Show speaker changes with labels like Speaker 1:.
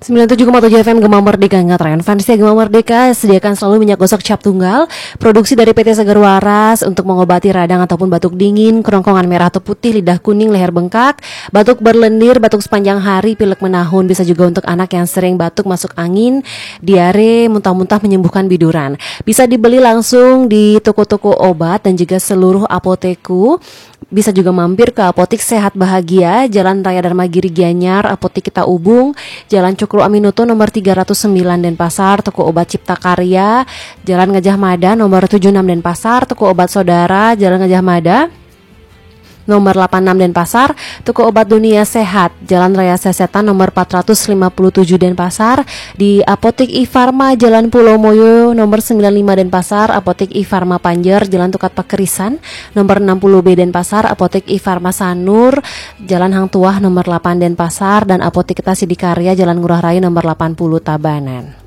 Speaker 1: 97,7 FM Gema Merdeka ngetren. Fansnya Gema Merdeka sediakan selalu minyak gosok cap tunggal produksi dari PT Segar Waras untuk mengobati radang ataupun batuk dingin, kerongkongan merah atau putih, lidah kuning, leher bengkak, batuk berlendir, batuk sepanjang hari, pilek menahun. Bisa juga untuk anak yang sering batuk masuk angin, diare, muntah-muntah, menyembuhkan biduran. Bisa dibeli langsung di toko-toko obat dan juga seluruh apoteku. Bisa juga mampir ke Apotik Sehat Bahagia, Jalan Raya Dharma Giri Gianyar, Apotik Kita Ubung, Jalan Cokro Aminoto nomor 309 Denpasar, Toko Obat Cipta Karya, Jalan Gajah Mada nomor 76 Denpasar, Toko Obat Saudara, Jalan Gajah Mada nomor 86 Denpasar, Toko Obat Dunia Sehat, Jalan Raya Sesetan nomor 457 Denpasar, di Apotik I-Farma Jalan Pulau Moyo nomor 95 Denpasar, Apotik I-Farma Panjer Jalan Tukat Pakerisan nomor 60B Denpasar, Apotik I-Farma Sanur Jalan Hang Tuah nomor 8 Denpasar, dan Apotik Kita Sidikarya Jalan Ngurah Rai nomor 80 Tabanan.